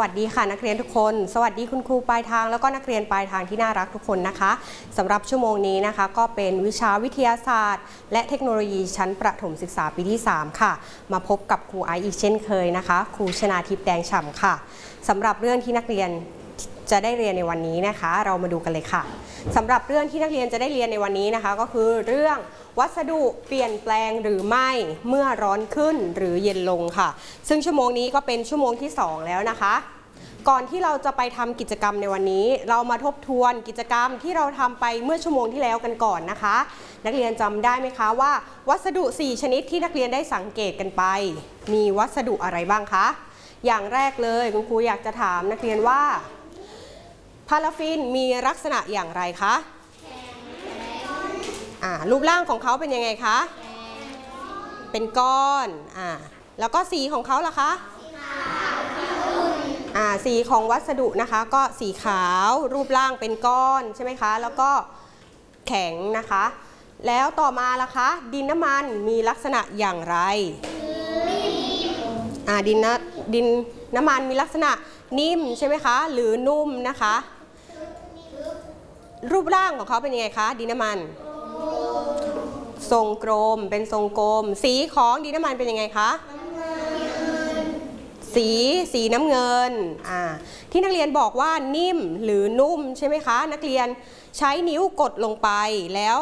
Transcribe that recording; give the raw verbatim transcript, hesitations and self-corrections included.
วัสดีค่ะนักเรียนทุกคนสวัสดีคุณครูปลายทางแล้วก็นักเรียนปลายทางที่น่ารักทุกคนนะคะสำหรับชั่วโมงนี้นะคะก็เป็นวิชาวิทยาศาสตร์และเทคโนโลยีชั้นประถมศึกษาปีที่สามค่ะมาพบกับครูไอซ์อีกเช่นเคยนะคะครูชนาทิพย์แดงฉ่ำค่ะสำหรับเรื่องที่นักเรียนจะได้เรียนในวันนี้นะคะเรามาดูกันเลยค่ะสำหรับเรื่องที่นักเรียนจะได้เรียนในวันนี้นะคะก็คือเรื่องวัสดุเปลี่ยนแปลงหรือไม่เมื่อร้อนขึ้นหรือเย็นลงค่ะซึ่งชั่วโมงนี้ก็เป็นชั่วโมงที่สองแล้วนะคะก่อนที่เราจะไปทำกิจกรรมในวันนี้เรามาทบทวนกิจกรรมที่เราทำไปเมื่อชั่วโมงที่แล้วกันก่อนนะคะนักเรียนจำได้ไหมคะว่าวัสดุสี่ชนิดที่นักเรียนได้สังเกตกันไปมีวัสดุอะไรบ้างคะอย่างแรกเลยคุณครูอยากจะถามนักเรียนว่าพาราฟินมีลักษณะอย่างไรคะอ่ารูปร่างของเขาเป็นยังไงคะเป็นก้อนอ่าแล้วก็สีของเขาล่ะคะอ่าสีของวัสดุนะคะก็สีขาวรูปร่างเป็นก้อนใช่ไหมคะแล้วก็แข็งนะคะแล้วต่อมาล่ะคะดินน้ำมันมีลักษณะอย่างไรอ่าดินนะดินน้ำมันมีลักษณะนิ่มใช่ไหมคะหรือนุ่มนะคะรูปร่างของเขาเป็นยังไงคะดินน้ำมันทรงกลมเป็นทรงกลมสีของดินน้ำมันเป็นยังไงคะสีสีน้ำเงินอ่าที่นักเรียนบอกว่านิ่มหรือนุ่มใช่ไหมคะนักเรียนใช้นิ้วกดลงไปแล้ว